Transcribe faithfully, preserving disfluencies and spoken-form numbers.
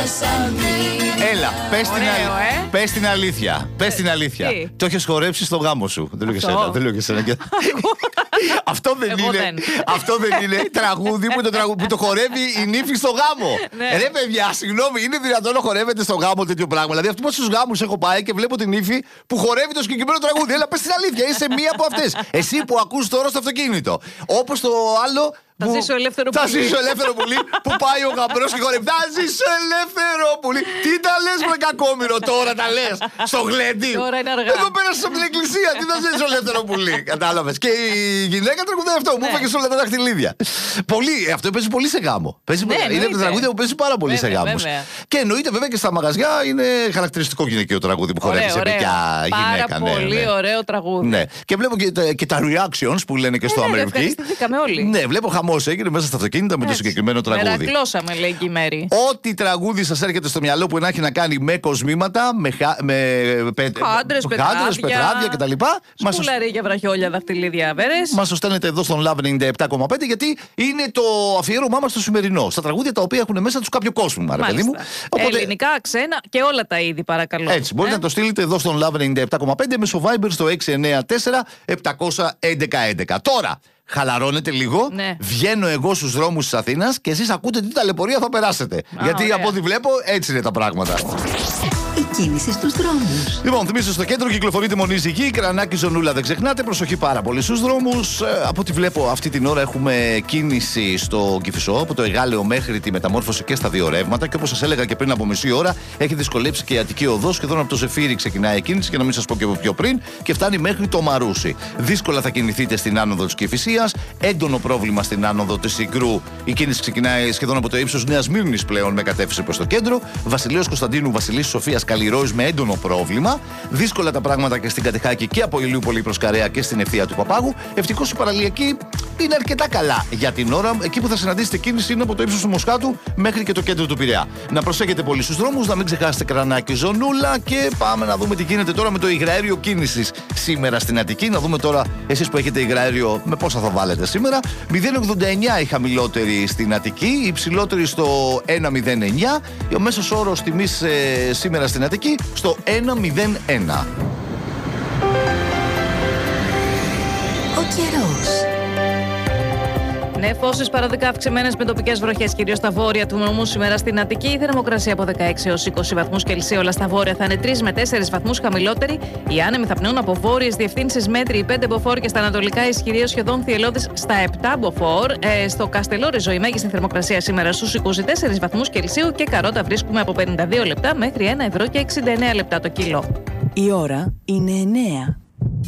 Έλα, πες την, αλ... ε? πες την αλήθεια. Πες την αλήθεια. Τι? Το έχεις χορέψει στο γάμο σου. Δεν λέω και σένα. Δεν λέω και σένα. Αυτό δεν είναι, δεν. αυτό δεν είναι τραγούδι που το, τραγου... που το χορεύει η νύφη στο γάμο. Ναι. Ρε παιδιά, συγγνώμη, είναι δυνατόν να χορεύετε στο γάμο τέτοιο πράγμα? Δηλαδή, αυτού πόσους γάμους έχω πάει και βλέπω την νύφη που χορεύει το συγκεκριμένο τραγούδι. Έλα, πες την αλήθεια, είσαι μία από αυτές. Εσύ που ακούς τώρα στο αυτοκίνητο. Όπως το άλλο. Θα ζήσω ελεύθερο θα πουλί. Θα ζήσω ελεύθερο πουλί που πάει ο γαμπρός και χορεύει. Θα ζήσω ελεύθερο πουλί. Τι τα λες με κακόμοιρο τώρα, τα λες στο γλέντι. Τώρα είναι αργά. Εδώ πέρασες από την εκκλησία. Τι θα ζήσω ελεύθερο πουλί. Κατάλαβες. Και η γυναίκα τραγουδάει αυτό. Μου έφαγε όλα τα δαχτυλίδια. Πολύ, αυτό παίζει πολύ σε γάμο. Παίζει, ναι, είναι από τα τραγούδια που παίζει πάρα πολύ βέβαια, σε γάμους. Και εννοείται βέβαια και στα μαγαζιά είναι χαρακτηριστικό γυναικείο τραγούδι που χορεύει σε παιδιά γυναίκα. Πάρα πολύ ωραίο τραγούδι. Και βλέπω και τα reactions που λένε και στο Αμερική. Ευχαριστηθήκαμε όλοι. Ναι, βλέπω χαμός έγινε μέσα στα αυτοκίνητα με το συγκεκριμένο τραγούδι. Μερακλώσαμε, λέει και η Μέρη. Ό,τι τραγούδι σας έρχεται στο μυαλό που να έχει να κάνει με κοσμήματα, με, χα... με πε... χάντρες, πετράδια κτλ. Σκουλαρί για βραχιόλια, δαχτυλίδια, βέρες. Μας το στέλνετε εδώ στον Love ενενήντα επτά κόμμα πέντε γιατί είναι το αφιέρωμά μας στο σημερινό. Στα τραγούδια τα οποία έχουν μέσα τους κάποιο κόσμο, ρε παιδί μου. Οπότε... ελληνικά, ξένα και όλα τα είδη, παρακαλώ. Έτσι, μπορείτε ε? να το στείλετε εδώ στον Love ενενήντα επτά κόμμα πέντε μέσω Viber στο έξι εννιά τέσσερα επτά ένα ένα ένα. Τώρα, χαλαρώνετε λίγο. Ναι. Βγαίνω εγώ στους δρόμους της Αθήνας και εσείς ακούτε τι ταλαιπωρία θα περάσετε. Α, γιατί ωραία. Από ό,τι βλέπω έτσι είναι τα πράγματα. Η κίνηση στους δρόμους. Λοιπόν, θυμίζω στο κέντρο κυκλοφορείτε μονή Ζυγή, Κρανάκι, Ζωνούλα. Δεν ξεχνάτε, προσοχή πάρα πολύ στους δρόμους. Ε, από ό,τι βλέπω, αυτή την ώρα έχουμε κίνηση στο Κηφισό, από το Εγάλεο μέχρι τη Μεταμόρφωση και στα δύο ρεύματα. Και όπως σας έλεγα και πριν από μισή ώρα, έχει δυσκολέψει και η Αττική Οδός. Σχεδόν από το Ζεφύρι ξεκινάει η κίνηση, και να μην σας πω και πιο πριν, και φτάνει μέχρι το Μαρούσι. Δύσκολα θα κινηθείτε στην άνοδο της Κηφισίας. Έντονο πρόβλημα στην άνοδο της Συγκρού. Η κίνηση ξεκινάει σχεδόν από το ύψος Νέας Μύρνης πλέον με κατεύθυνση προς το κέντρο. Βασιλέως Κωνσταντίνου, Βασιλής Σοφίας, Καλλιρόης με έντονο πρόβλημα. Δύσκολα τα πράγματα και στην Κατεχάκη και από Ηλιούπολη προς Καρέα και στην ευθεία του Παπάγου. Ευτυχώς η παραλιακή είναι αρκετά καλά για την ώρα. Εκεί που θα συναντήσετε κίνηση είναι από το ύψος του Μοσχάτου μέχρι και το κέντρο του Πειραιά. Να προσέχετε πολύ στους δρόμους, να μην ξεχάσετε Κρανάκι, Ζωνούλα, και πάμε να δούμε τι γίνεται τώρα με το υγραέριο κίνησης σήμερα στην Αττική. Να δούμε τώρα εσείς που έχετε υγραέριο με πόσα θα βάλετε σήμερα. μηδέν ογδόντα εννιά η χαμηλότερη στην Αττική, η υψηλότερη στο ένα μηδέν εννιά. Ο μέσος όρος τιμής ε, σήμερα στην Αττική στο ένα μηδέν ένα. Ο καιρός. Νεφώσεις παραδικά αυξημένες με τοπικές βροχές, κυρίως στα βόρεια του νομού σήμερα στην Αττική. Η θερμοκρασία από δεκαέξι έως είκοσι βαθμούς Κελσίου, όλα στα βόρεια θα είναι τρεις με τέσσερις βαθμούς χαμηλότερη. Οι άνεμοι θα πνέουν από βόρειες διευθύνσεις μέτρη πέντε μποφόρ και στα ανατολικά ισχυρή έως σχεδόν θυελλώδης στα επτά μποφόρ. Ε, στο Καστελόριζο η μέγιστη θερμοκρασία σήμερα στους είκοσι τέσσερις βαθμούς Κελσίου και καρότα βρίσκουμε από πενήντα δύο λεπτά μέχρι ένα ευρώ και εξήντα εννέα λεπτά το κιλό. Η ώρα είναι εννέα.